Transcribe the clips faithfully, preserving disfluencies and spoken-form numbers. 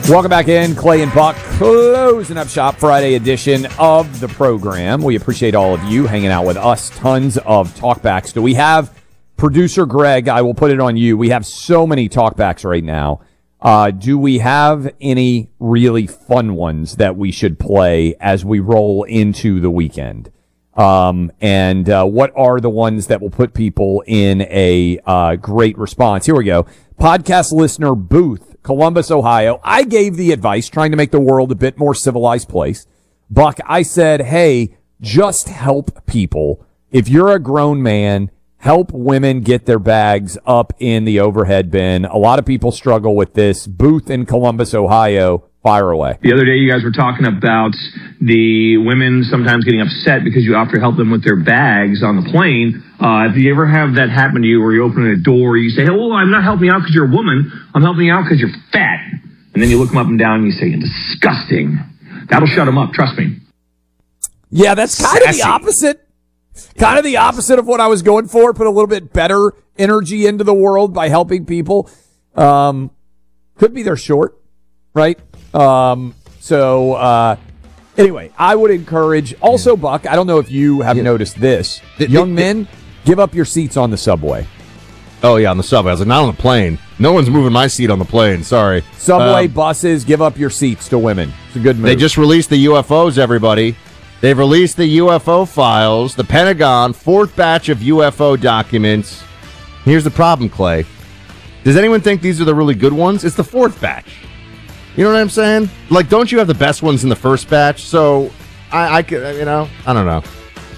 Welcome back in. Clay and Buck closing up shop Friday edition of the program. We appreciate all of you hanging out with us. Tons of talkbacks. Do we have producer Greg? I will put it on you. We have so many talkbacks right now. Uh, do we have any really fun ones that we should play as we roll into the weekend? Um, and uh, what are the ones that will put people in a uh, great response? Here we go. Podcast listener Booth, Columbus, Ohio. I gave the advice trying to make the world a bit more civilized place. Buck, I said, hey, just help people. If you're a grown man, help women get their bags up in the overhead bin. A lot of people struggle with this. Booth in Columbus, Ohio. Fire away. The other day you guys were talking about the women sometimes getting upset because you offer to help them with their bags on the plane. Uh, do you ever have that happen to you where you open a door, you say, oh, I'm not helping you out because you're a woman. I'm helping you out because you're fat. And then you look them up and down and you say, you're disgusting. That'll shut them up. Trust me. Yeah, that's kind Sassy. of the opposite. Kind of the opposite of what I was going for. Put a little bit better energy into the world by helping people. Um, could be they're short, right? Um, so, uh, anyway, I would encourage also, yeah. Buck, I don't know if you have yeah. noticed this. The, Young the, men, the, give up your seats on the subway. Oh, yeah, on the subway. I was like, not on the plane. No one's moving my seat on the plane. Sorry. Subway, um, buses, give up your seats to women. It's a good move. They just released the U F Os, everybody. They've released the U F O files, the Pentagon, fourth batch of U F O documents. Here's the problem, Clay. Does anyone think these are the really good ones? It's the fourth batch. You know what I'm saying? Like, don't you have the best ones in the first batch? So, I, I could, you know, I don't know.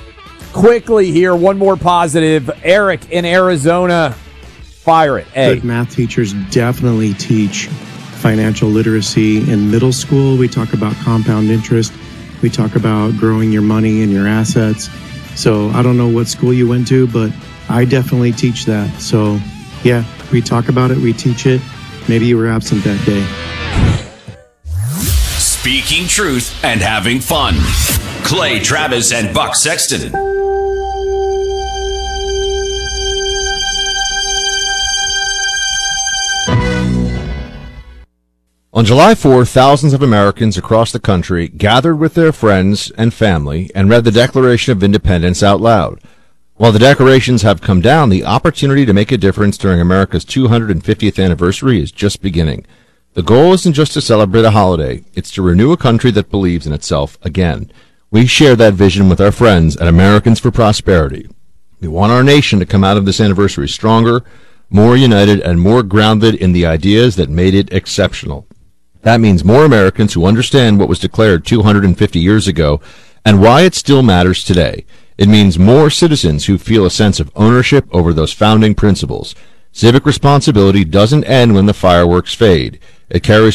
Quickly here, one more positive. Eric in Arizona, fire it. A. Good math teachers definitely teach financial literacy in middle school. We talk about compound interest. We talk about growing your money and your assets. So, I don't know what school you went to, but I definitely teach that. So, yeah, we talk about it. We teach it. Maybe you were absent that day. Speaking truth and having fun. Clay Travis and Buck Sexton. On July fourth, thousands of Americans across the country gathered with their friends and family and read the Declaration of Independence out loud. While the decorations have come down, the opportunity to make a difference during America's two hundred fiftieth anniversary is just beginning. The goal isn't just to celebrate a holiday, it's to renew a country that believes in itself again. We share that vision with our friends at Americans for Prosperity. We want our nation to come out of this anniversary stronger, more united, and more grounded in the ideas that made it exceptional. That means more Americans who understand what was declared two hundred fifty years ago and why it still matters today. It means more citizens who feel a sense of ownership over those founding principles. Civic responsibility doesn't end when the fireworks fade. It carries